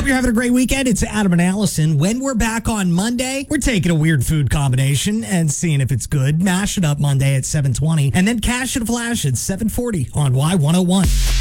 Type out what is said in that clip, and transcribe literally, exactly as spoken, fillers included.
you're having a great weekend. It's Adam and Allison. When we're back on Monday, we're taking a weird food combination and seeing if it's good. Mash it up Monday at seven twenty, and then Cash and Flash at seven forty on Y one oh one.